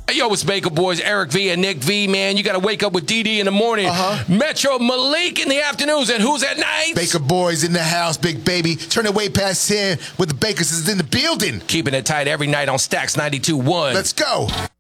Hey, yo, it's Baker Boys, Eric V and Nick V, man. You got to wake up with DD in the morning. Metro Malik in the afternoons. And who's at night? Baker Boys in the house, big baby. Turn it way past 10 with the Bakers is in the building. Keeping it tight every night on Stacks 92.1. Let's go.